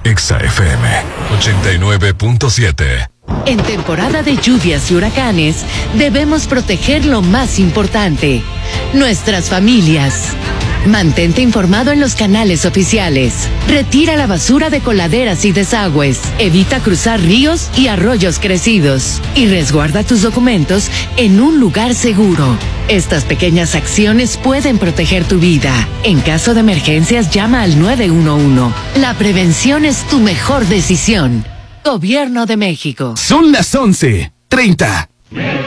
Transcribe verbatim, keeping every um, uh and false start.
Exa F M ochenta y nueve punto siete. En temporada de lluvias y huracanes, debemos proteger lo más importante, nuestras familias. Mantente informado en los canales oficiales. Retira la basura de coladeras y desagües. Evita cruzar ríos y arroyos crecidos. Y resguarda tus documentos en un lugar seguro. Estas pequeñas acciones pueden proteger tu vida. En caso de emergencias, llama al nueve uno uno. La prevención es tu mejor decisión. Gobierno de México. Son las once treinta.